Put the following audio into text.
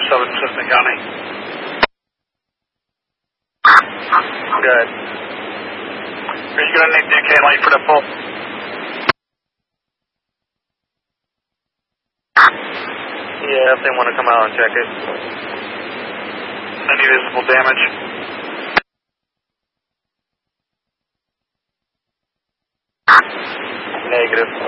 7 Assistant County. Good. Are you going to need DK light for the pull? Yeah, if they want to come out and check it. Any visible damage? Negative.